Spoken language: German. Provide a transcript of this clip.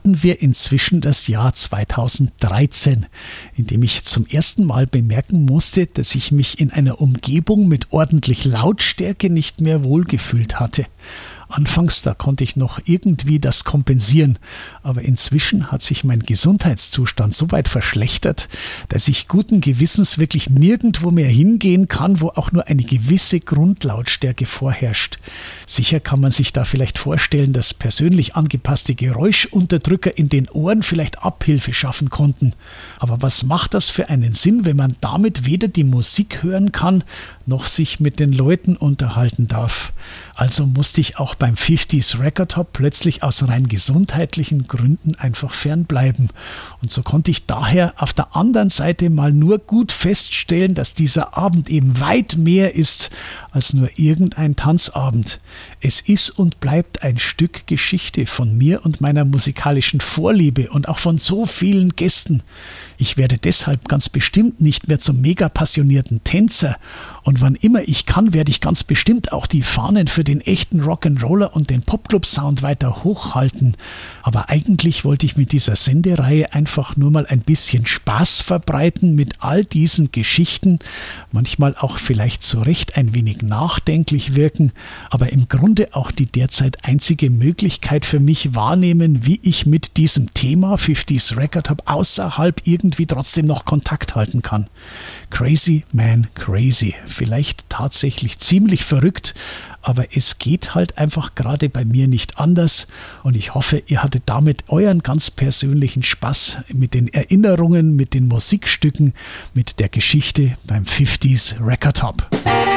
hatten wir inzwischen das Jahr 2013, in dem ich zum ersten Mal bemerken musste, dass ich mich in einer Umgebung mit ordentlich Lautstärke nicht mehr wohlgefühlt hatte. Anfangs, da konnte ich noch irgendwie das kompensieren, aber inzwischen hat sich mein Gesundheitszustand so weit verschlechtert, dass ich guten Gewissens wirklich nirgendwo mehr hingehen kann, wo auch nur eine gewisse Grundlautstärke vorherrscht. Sicher kann man sich da vielleicht vorstellen, dass persönlich angepasste Geräuschunterdrücker in den Ohren vielleicht Abhilfe schaffen konnten. Aber was macht das für einen Sinn, wenn man damit weder die Musik hören kann, noch sich mit den Leuten unterhalten darf? Also musste ich auch beim 50s Record Hop plötzlich aus rein gesundheitlichen Gründen einfach fernbleiben. Und so konnte ich daher auf der anderen Seite mal nur gut feststellen, dass dieser Abend eben weit mehr ist als nur irgendein Tanzabend. Es ist und bleibt ein Stück Geschichte von mir und meiner musikalischen Vorliebe und auch von so vielen Gästen. Ich werde deshalb ganz bestimmt nicht mehr zum mega passionierten Tänzer. Und wann immer ich kann, werde ich ganz bestimmt auch die Fahnen für den echten Rock'n'Roller und den Popclub-Sound weiter hochhalten. Aber eigentlich wollte ich mit dieser Sendereihe einfach nur mal ein bisschen Spaß verbreiten mit all diesen Geschichten, manchmal auch vielleicht zu Recht ein wenig nachdenklich wirken, aber im Grunde auch die derzeit einzige Möglichkeit für mich wahrnehmen, wie ich mit diesem Thema 50s Record Hop außerhalb irgendwie trotzdem noch Kontakt halten kann. Crazy Man Crazy. Vielleicht tatsächlich ziemlich verrückt, aber es geht halt einfach gerade bei mir nicht anders und ich hoffe, ihr hattet damit euren ganz persönlichen Spaß mit den Erinnerungen, mit den Musikstücken, mit der Geschichte beim 50s Record Hop.